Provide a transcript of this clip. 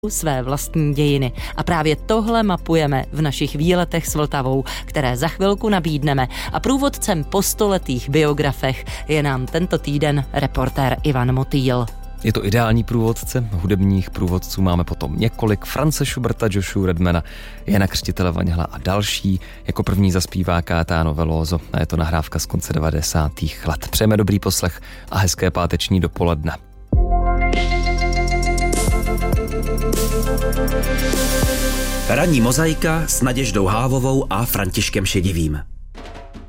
své vlastní dějiny. A právě tohle mapujeme v našich výletech s Vltavou, které za chvilku nabídneme. A průvodcem po stoletých biografech je nám tento týden reportér Ivan Motýl. Je to ideální průvodce, hudebních průvodců máme potom několik, Franze Schuberta, Joshua Redmana, Jana Křtitele Vaňhla a další. Jako první zaspívá Caetano Veloso a je to nahrávka z konce 90. let. Přejeme dobrý poslech a hezké páteční dopoledne. Ranní mozaika s Naděždou Hávovou a Františkem Šedivým.